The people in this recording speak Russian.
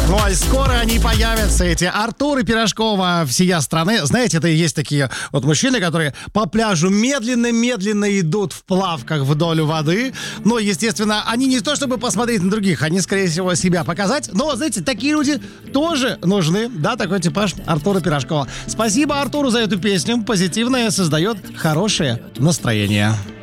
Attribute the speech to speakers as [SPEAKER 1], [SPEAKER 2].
[SPEAKER 1] Ой, скоро они появятся, эти Артур и Пирожкова всея страны. Знаете, это и есть такие вот мужчины, которые по пляжу медленно-медленно идут в плавках вдоль воды. Но, естественно, они не то чтобы посмотреть на других, они, скорее всего, себя показать. Но, знаете, такие люди тоже нужны. Да, такой типаж Артура Пирожкова. Спасибо Артуру за эту песню. Позитивная, создает хорошее настроение.